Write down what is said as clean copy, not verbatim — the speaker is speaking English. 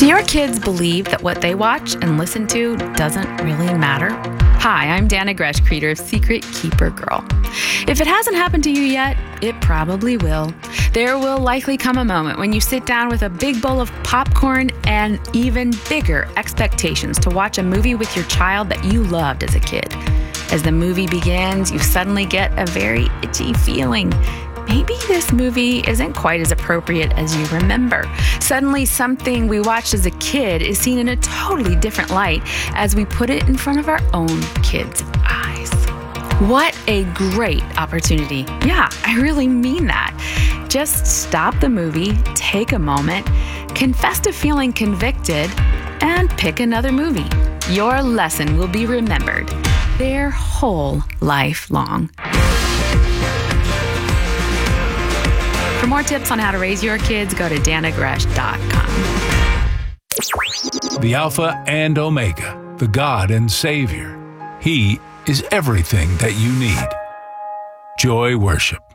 your kids believe that what they watch and listen to doesn't really matter? Hi, I'm Dana Gresh, creator of Secret Keeper Girl. If it hasn't happened to you yet, it probably will. There will likely come a moment when you sit down with a big bowl of popcorn and even bigger expectations to watch a movie with your child that you loved as a kid. As the movie begins, you suddenly get a very itchy feeling. Maybe this movie isn't quite as appropriate as you remember. Suddenly, something we watched as a kid is seen in a totally different light as we put it in front of our own kids' eyes. What a great opportunity. Yeah, I really mean that. Just stop the movie, take a moment, confess to feeling convicted, and pick another movie. Your lesson will be remembered their whole life long. For more tips on how to raise your kids, go to danagresh.com. The Alpha and Omega, the God and Savior. He is everything that you need. Joy Worship.